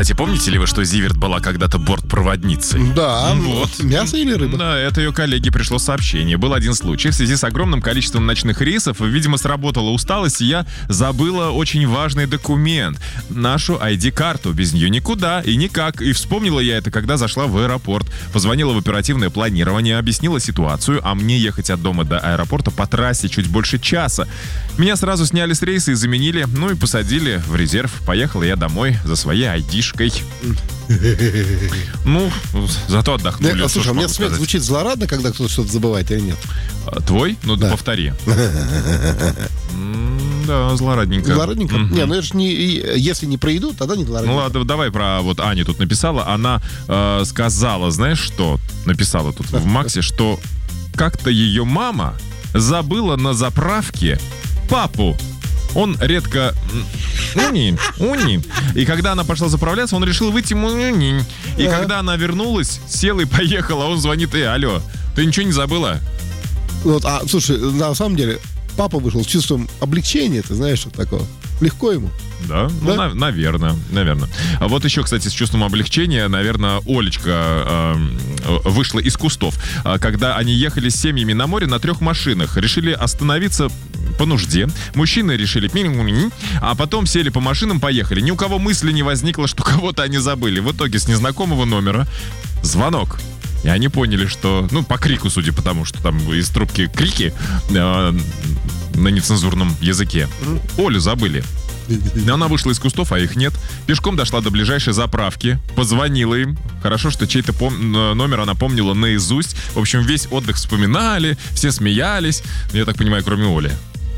Кстати, помните ли вы, что Зиверт была когда-то бортпроводницей? Да. Вот. Мясо или рыба? Да, это ее коллеге пришло сообщение. Был один случай. В связи с огромным количеством ночных рейсов, видимо, сработала усталость, и я забыла очень важный документ. Нашу ID-карту. Без нее никуда и никак. И вспомнила я это, когда зашла в аэропорт. Позвонила в оперативное планирование, объяснила ситуацию, а мне ехать от дома до аэропорта по трассе чуть больше часа. Меня сразу сняли с рейса и заменили, и посадили в резерв. Поехала я домой за своей ID-шкой. Зато отдохнули. Слушай, у меня смех звучит злорадно, когда кто-то что-то забывает или нет? Твой? Да. Повтори. Да, злорадненько. Злорадненько? Не, это же не... Если не про еду, тогда не злорадненько. Ладно, давай про... Вот Аня тут написала. Она сказала, знаешь что? Написала тут в Максе, что как-то ее мама забыла на заправке папу. Он редко... И когда она пошла заправляться, он решил выйти... И когда она вернулась, села и поехала, он звонит: алло, ты ничего не забыла? Слушай, на самом деле, папа вышел с чувством облегчения, ты знаешь, что такого. Легко ему. Да? Наверное. А вот еще, кстати, с чувством облегчения, наверное, Олечка вышла из кустов. Когда они ехали с семьями на море на 3 машинах, решили остановиться по нужде. Мужчины решили, а потом сели по машинам, поехали. Ни у кого мысли не возникло, что кого-то они забыли. В итоге с незнакомого номера звонок. И они поняли, что... по крику, судя по тому, что там из трубки крики на нецензурном языке. Олю забыли. Она вышла из кустов, а их нет. Пешком дошла до ближайшей заправки, позвонила им. Хорошо, что чей-то номер она помнила наизусть. В общем, весь отдых вспоминали, все смеялись. Я так понимаю, кроме Оли.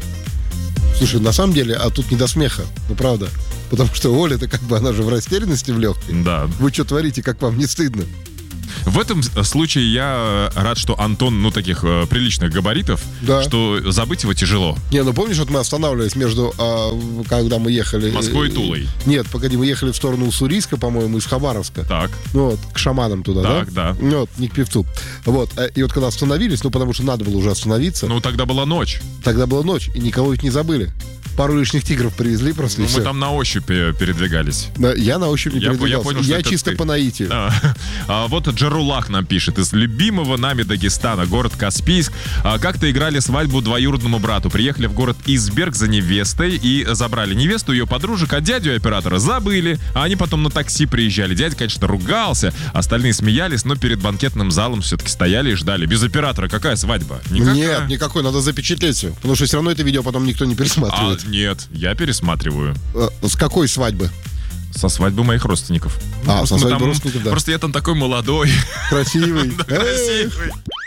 Слушай, на самом деле, тут не до смеха, правда. Потому что Оля-то она же в растерянности в легкой. Да. Вы что творите, как вам не стыдно? В этом случае я рад, что Антон, таких приличных габаритов, да. Что забыть его тяжело. Помнишь, мы останавливались между, когда мы ехали... Москвой и Тулой. Нет, погоди, мы ехали в сторону Уссурийска, по-моему, из Хабаровска. Так. К шаманам туда, так, да? Не к певцу. И когда остановились, потому что надо было уже остановиться. Тогда была ночь. И никого ведь не забыли. Пару лишних тигров привезли просто. Мы там на ощупь передвигались. Да, я на ощупь не передвигался. Понял, я чисто ты. По наитию. Вот Джарулах нам пишет. Из любимого нами Дагестана, город Каспийск. Как-то играли свадьбу двоюродному брату. Приехали в город Изберг за невестой и забрали невесту, ее подружек, а дядю оператора забыли. А они потом на такси приезжали. Дядя, конечно, ругался. Остальные смеялись, но перед банкетным залом все-таки стояли и ждали. Без оператора какая свадьба? Никакая. Нет, никакой. Надо запечатлеть все. Потому что все равно это видео потом никто не пересматривает. Нет, я пересматриваю. С какой свадьбы? Со свадьбы моих родственников. Со свадьбы родственников, да. Просто я там такой молодой. Красивый. Красивый.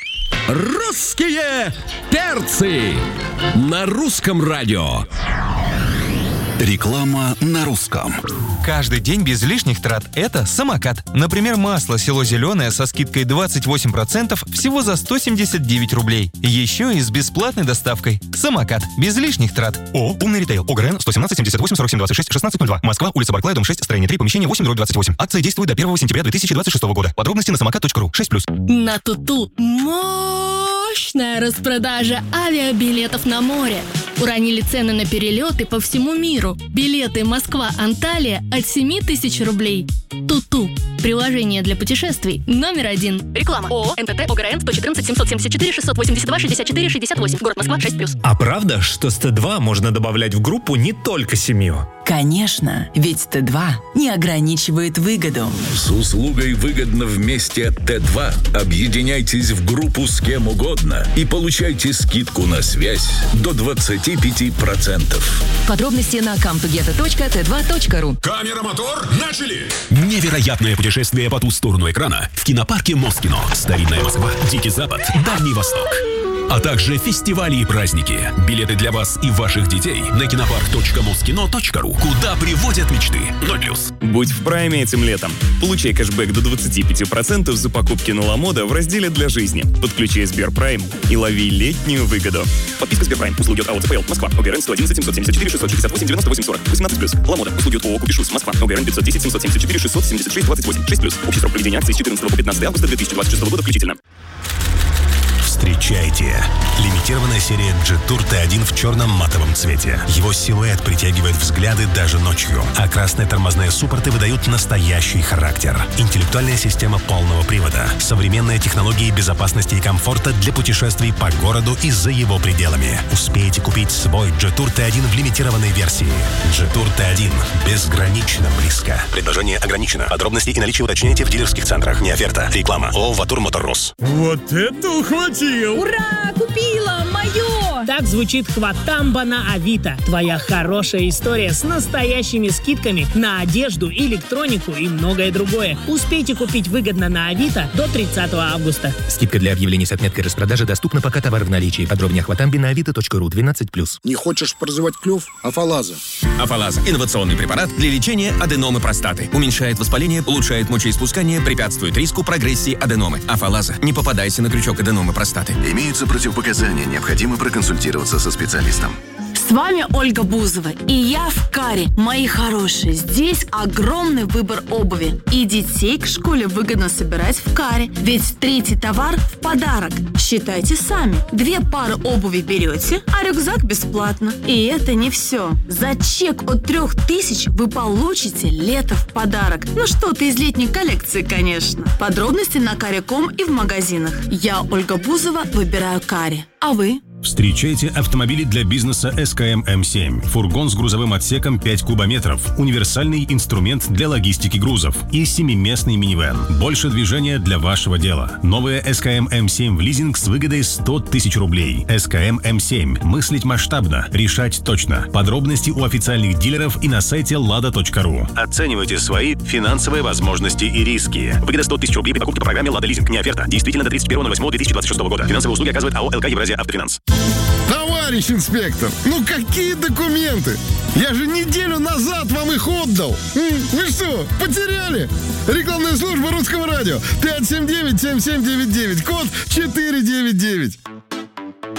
Русские перцы на русском радио. Реклама на русском. Каждый день без лишних трат – это самокат. Например, масло село Зеленое со скидкой 28% всего за 179 рублей. Еще и с бесплатной доставкой. Самокат. Без лишних трат. Умный ритейл. ОГРН 117 78 47 26 1602. Москва, улица Барклая, дом 6, строение 3, помещение 8/28. Акция действует до 1 сентября 2026 года. Подробности на самокат.ру. 6+. На Туту мощная распродажа авиабилетов на море. Уронили цены на перелеты по всему миру. Билеты Москва-Анталия от 7 тысяч рублей. Туту. Приложение для путешествий номер 1. Реклама. ООО НТТ ОГРН 114 777 682 64 68. Город Москва 6+. А правда, что с Т2 можно добавлять в группу не только семью? Конечно, ведь Т2 не ограничивает выгоду. С услугой «Выгодно вместе» Т2 объединяйтесь в группу с кем угодно и получайте скидку на связь до 25%. Подробности на comtogetto.t2.ru. Камера, мотор, начали! Невероятное путешествие по ту сторону экрана в кинопарке Москино. Старинная Москва, Дикий Запад, Дальний Восток. А также фестивали и праздники. Билеты для вас и ваших детей на кинопарк.москино.ру. Куда приводят мечты. 0+. Будь в прайме этим летом. Получай кэшбэк до 25% за покупки на Ламода в разделе «Для жизни». Подключай Сберпрайм и лови летнюю выгоду. Подписка Сберпрайм. Услуги от АО ЦПЛ. Москва. ОГРН 111 774 668 98 40. 18+. Ламода. Услуги от ООО Купишус. Москва. ОГРН 510 774 676 28. 6+. Общий срок проведения акции с 14 по 15 августа 2026 года включительно. Встреча Встречайте! Лимитированная серия Jetour T1 в черном матовом цвете. Его силуэт притягивает взгляды даже ночью, а красные тормозные суппорты выдают настоящий характер. Интеллектуальная система полного привода, современные технологии безопасности и комфорта для путешествий по городу и за его пределами. Успейте купить свой Jetour T1 в лимитированной версии. Jetour T1 безгранично близко. Предложение ограничено. Подробности и наличие уточняйте в дилерских центрах. Не оферта. Реклама. ООО «Ватур Моторрос». Вот это ухватил! Ура! Купила! Мое! Так звучит «Хватамба» на Авито. Твоя хорошая история с настоящими скидками на одежду, электронику и многое другое. Успейте купить выгодно на Авито до 30 августа. Скидка для объявлений с отметкой распродажи доступна, пока товар в наличии. Подробнее о «Хватамбе» на avito.ru 12+. Не хочешь прозевать клюв? Афалаза. Афалаза – инновационный препарат для лечения аденомы простаты. Уменьшает воспаление, улучшает мочеиспускание, препятствует риску прогрессии аденомы. Афалаза. Не попадайся на крючок аденомы простаты. Имеются противопоказания. Необходимо проконсультироваться со специалистом. С вами Ольга Бузова, и я в Каре. Мои хорошие, здесь огромный выбор обуви. И детей к школе выгодно собирать в Каре, ведь третий товар в подарок. Считайте сами. 2 пары обуви берете, а рюкзак бесплатно. И это не все. За чек от 3000 вы получите лето в подарок. Ну что-то из летней коллекции, конечно. Подробности на Каре.ком и в магазинах. Я, Ольга Бузова, выбираю Каре. А вы? Встречайте автомобили для бизнеса СКМ М7. Фургон с грузовым отсеком 5 кубометров. Универсальный инструмент для логистики грузов. И 7-местный минивэн. Больше движения для вашего дела. Новая СКМ М7 в лизинг с выгодой 100 тысяч рублей. СКМ М7. Мыслить масштабно. Решать точно. Подробности у официальных дилеров и на сайте lada.ru. Оценивайте свои финансовые возможности и риски. Выгода 100 тысяч рублей при покупке по программе «Лада Лизинг». Не оферта. Действительно до 31.08.2026 года. Финансовые услуги оказывает АО «ЛК Евразия Автофинанс». Товарищ инспектор, ну какие документы? Я же неделю назад вам их отдал. Вы что, потеряли? Рекламная служба Русского радио. 579-7799, код 499.